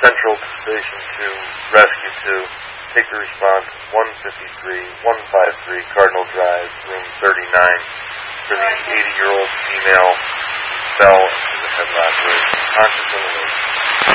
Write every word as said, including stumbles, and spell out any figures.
Central to Station two, Rescue two. Take the response one fifty-three, one fifty-three Cardinal Drive, room thirty-nine, for the eighty-year-old female who fell into the head last week, conscious and awake.